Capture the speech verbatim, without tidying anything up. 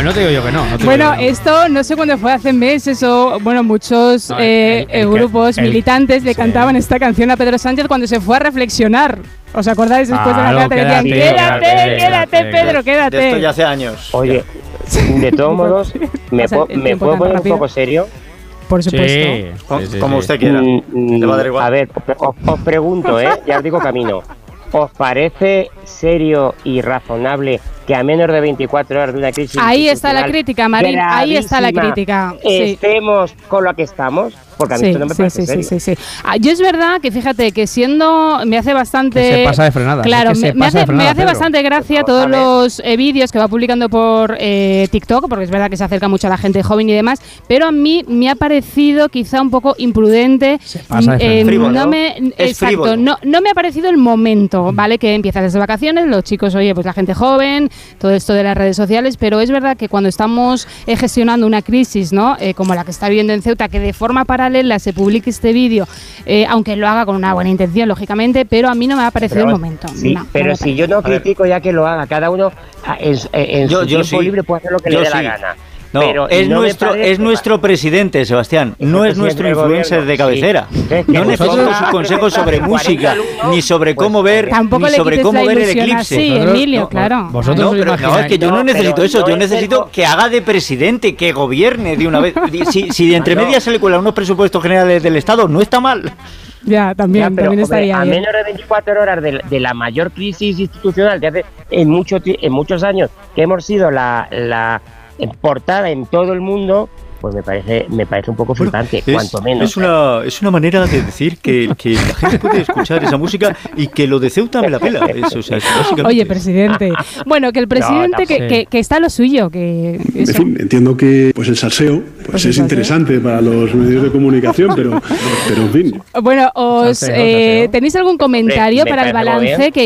Pues no te digo yo que no. no te Bueno, digo yo que no. esto no sé cuándo fue, hace meses o, bueno, muchos No, eh, el- el- grupos el- militantes le sí. cantaban esta canción a Pedro Sánchez cuando se fue a reflexionar. ¿Os acordáis después Claro, de la carta? Le decían, quédate, quédate, quédate, quédate, quédate, Pedro, quédate. De esto ya hace años. Oye, de todos modos, ¿me, Pasa po- el ¿me tiempo puedo tan poner un rápido. poco serio? Por supuesto. Sí, Com- sí, sí, como sí. usted quiera. Mm, Le va a dar igual. A ver, os, os pregunto, ¿eh? Ya os digo camino. ¿Os parece serio y razonable que a menos de veinticuatro horas de una crisis Ahí está la institucional crítica, Marín, ahí está la gravísima, crítica. Sí. estemos con lo que estamos? Porque a mí Sí, esto no me sí, parece sí, serio. sí, sí, sí. Ah, yo es verdad que fíjate que siendo me hace bastante Que se pasa de frenada, claro, es que se me, me pasa de hace, frenada, me hace Pedro. bastante gracia Por todos favor, a ver. los eh, vídeos que va publicando por eh, TikTok, porque es verdad que se acerca mucho a la gente joven y demás, pero a mí me ha parecido quizá un poco imprudente. Se pasa de eh, frenada. Frívolo. no me Es exacto, frívolo. no, no me ha parecido el momento, ¿vale? Que empiezan las vacaciones, los chicos, oye, pues la gente joven, todo esto de las redes sociales, pero es verdad que cuando estamos eh, gestionando una crisis, ¿no? Eh, como la que está viviendo en Ceuta, que de forma paralela se publique este vídeo, eh, aunque lo haga con una buena intención, lógicamente, pero a mí no me ha parecido Pero, el momento. sí, No, no pero me si yo no A ver. critico ya que lo haga, cada uno ah, en, en Yo- su yo tiempo sí. libre puede hacer lo que Yo le dé sí. la gana. No, pero es, no me nuestro, parece es nuestro presidente, Sebastián, Es no el es nuestro presidente del influencer de gobierno, cabecera. sí. Es que No necesito vosotros- sus consejos sobre cuarenta música, alumnos, ni sobre pues, cómo ver, Tampoco ni le sobre quites cómo la ver el ilusión eclipse. así, Vosotros- Emilio, no, claro. vosotros No, os pero no, imagináis- es que yo no No, pero necesito eso, no yo es necesito el- que haga de presidente, que gobierne de una vez. Si, si de entre Claro. medias se le cuelan unos presupuestos generales del Estado, no está mal. Ya, también, Ya, pero, también hombre, estaría a bien. menos de veinticuatro horas de, de la mayor crisis institucional de hace en, mucho, ti- en muchos años que hemos sido la, la portada en todo el mundo, pues me parece me parece un poco flipante, es, cuanto menos. es una, es una manera de decir que, que la gente puede escuchar esa música y que lo de Ceuta me la pela. Eso, o sea, es básicamente Oye, eso. presidente. Bueno, que el presidente que, tampoco. que, que está a lo suyo, que En eso. fin, entiendo que pues el salseo pues, Pues el es salseo. interesante para los medios de comunicación, pero, pero en fin. Bueno, os Salseo, eh, salseo. ¿tenéis algún comentario me para el parece muy bien. balance que